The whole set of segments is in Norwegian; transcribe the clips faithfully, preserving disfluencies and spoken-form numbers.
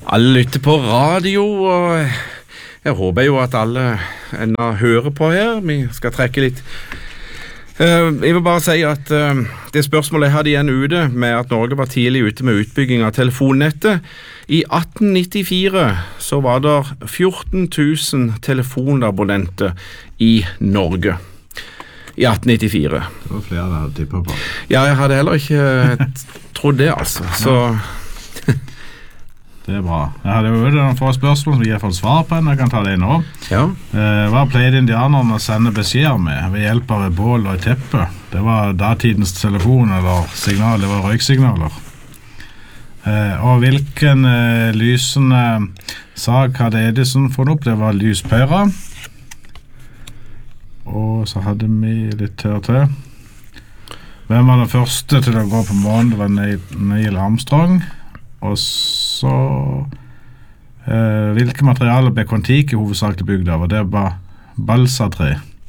Alle lytter på radio, og jeg håper jo at alle enda hører på her. Vi skal trekke litt. Uh, jeg vil bare si at uh, det spørsmålet jeg hadde igjen ute med at Norge var tidlig ute med utbygging av telefonnettet. I atten nittifire så var det fjorten tusen telefonabonnenter i Norge. I atten nittifire. Det var flere jeg hadde tippet på. Ja, jeg hadde heller ikke trodd det, altså. Så... Det er bra. Jeg hadde jo noen få spørsmål som vi har fått svar på, jeg kan ta det nå. Ja. Eh, hva pleide indianerne å sende beskjeder med ved hjelp av et bål og et teppe? Det var datidens telefon eller signal, det var røyksignaler. Eh, og hvilken eh, lysende sak hadde Edison funnet opp? Det var lyspæra. Og så hadde vi litt her til. Hvem var den første til å gå på månen? Det var Neil, Neil Armstrong. Og så eh, hvilke materialer ble Kon-Tiki hovedsakelig bygd av? Og det var balsatre.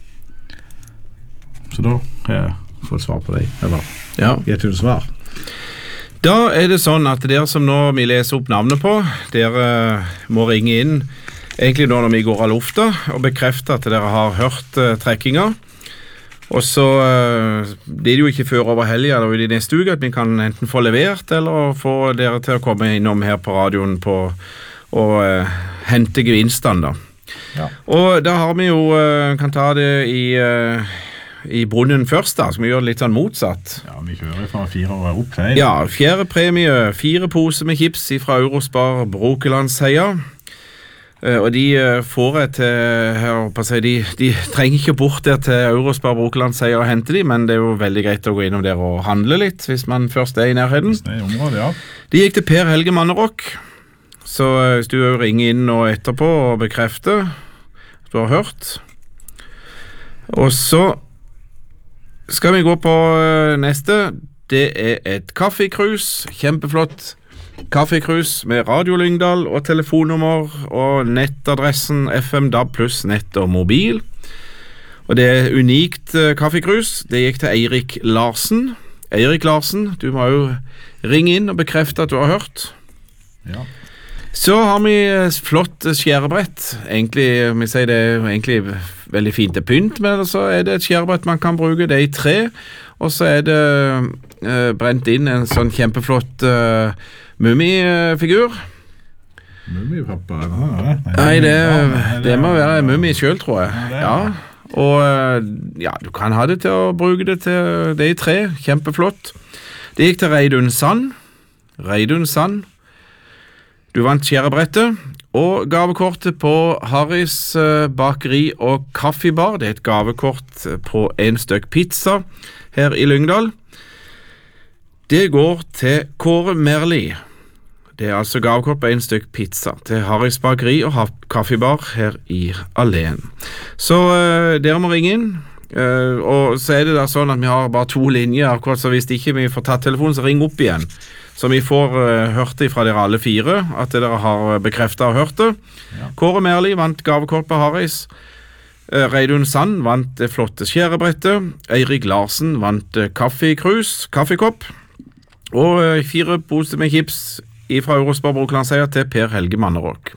Så da har jeg fått svar på det. Eller, ja. Jeg tror det svar. Da er det sånn at dere som nå vi leser opp navnet på, dere må ringe inn egentlig nå når vi går av lufta og bekrefte at dere har hørt uh, trekkinga. Og så uh, blir det jo ikke før over helgen eller i neste uke at vi kan enten få levert eller få dere til å komme innom her på radioen på og uh, hente gevinstene da. Ja. Og da har vi jo, uh, kan ta det i, uh, i brunnen først da, skal vi gjøre det litt sånn motsatt. Ja, vi kjører fra fire år opp til. Ja, fjerde premie, fire poser med chips fra Eurospar Brokelandsheia. Uh, og de uh, får jeg til her på seg, de, de trenger ikke bort der til Eurospar Brokelandsheia og hente de, men det er jo veldig greit å gå innom der og handle litt hvis man først er i nærheten. Hvis det er i området, ja. De gikk til Per Helge Mannerok, så uh, hvis du ringer inn og etterpå og bekrefter at du har hørt. Og så skal vi gå på uh, neste. Det er et kaffekrus, kjempeflott kaffekrus med Radio Lyngdal og telefonnummer og nettadressen F M D A B pluss nett og mobil. Og det er unikt uh, kaffekrus. Det gikk til Eirik Larsen. Eirik Larsen, du må jo ringe inn og bekrefte at du har hørt. Ja. Så har vi flott skjærebrett. Egentlig, vi sier det er egentlig veldig fint til pynt, men så er det et skjærebrett man kan bruke. Det er i tre, og så er det uh, brent inn en sånn kjempeflott uh, mummifigur. Mummipappa? Nei, Nei, det, det må være mummi selv, tror jeg. Ja, og ja, du kan ha det til å bruke det til det i tre. Kjempeflott. Det gikk til Reidun Sand. Reidun Sand. Du vant skjærebrettet. Og gavekortet på Harris bakeri og kaffebar. Det er et gavekort på en stykk pizza her i Lyngdal. Det går til Kåre Merli. Det er altså gavekort på en stykk pizza til Harris bakeri og kaffebar her i Alén. Så uh, dere må ringe inn. Uh, og så er det da sånn at vi har bare to linjer, akkurat så hvis ikke vi får tatt telefonen, så ring opp igjen. Så vi får uh, hørt det fra dere alle fire, at dere har bekreftet og hørt det. Ja. Kåre Merli vant gavekort på Harris. Uh, Reidun Sand vant det flotte skjærebrettet. Eirik Larsen vant uh, kaffekrus, kaffekopp. Og uh, fire poser med chips fra Eurospar Brokelandsheia til Per Helge Mannerok.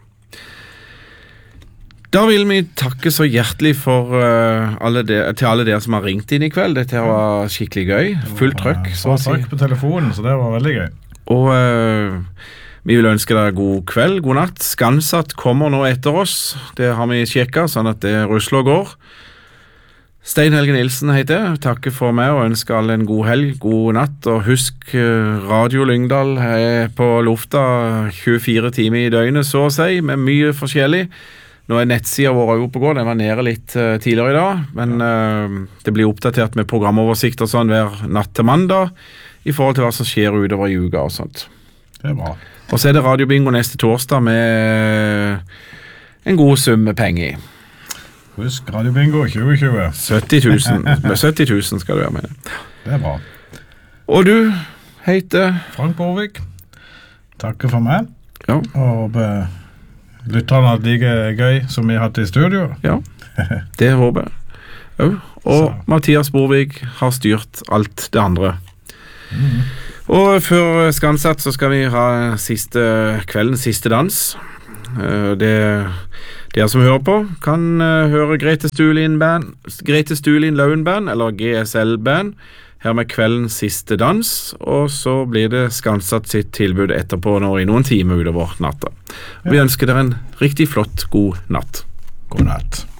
Da vil vi takke så hjertelig for uh, alle de, til alle dere som har ringt inn i kveld. Dette var skikkelig gøy. Fullt trøkk. Så si. Trøkk på telefonen, så det var veldig gøy. Og uh, vi vil ønske deg god kveld, god natt. Skansatt kommer nå etter oss. Det har vi sjekket, sånn at det rusler og går. Stein Helge Nilsen heter jeg. Takker for meg og ønsker alle en god helg, god natt. Og husk, Radio Lyngdal er på lufta tjuefire timer i døgnet, så å si, med mye forskjellig. Nå er nettsida vår oppe på gå, den var nede litt uh, tidligere i dag, men uh, det blir oppdatert med programoversikt og sånn hver natt til mandag, i forhold til hva som skjer utover i uka og sånt. Det er bra. Og så er det radiobingo neste torsdag med en god sum med penger i. Husk, radiobingo tjue tjue. sytti tusen. sytti tusen skal du være med. Det er bra. Og du heter? Frank Borvik. Takker for meg. Ja. Og be, lytterne er like gøy som vi har hatt i studio. Ja, det håper jeg. Ja. Og så. Mathias Borvik har styrt alt det andre. Mm. Og før Skansatt så skal vi ha siste, kveldens siste dans. Det dere som hører på kan høre Grete Stulin Band, Grete Stulin Laun Band eller G S L Band her med kveldens siste dans, og så blir det Skansatt sitt tilbud etterpå nå i noen timer utover natta. Vi ønsker dere en riktig flott, god natt. God natt.